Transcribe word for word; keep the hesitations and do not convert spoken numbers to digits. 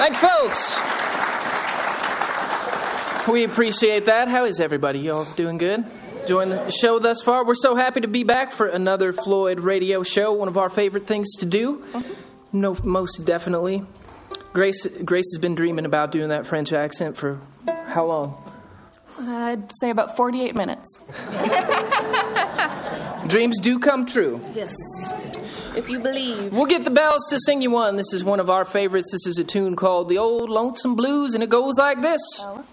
Thank you, folks. We appreciate that. How is everybody? Y'all doing good? Enjoying the show thus far? We're so happy to be back for another Floyd radio show, one of our favorite things to do. Mm-hmm. No, most definitely. Grace Grace has been dreaming about doing that French accent for how long? I'd say about forty-eight minutes. Dreams do come true. Yes. If you believe. We'll get the bells to sing you one. This is one of our favorites. This is a tune called The Old Lonesome Blues, and it goes like this. Oh.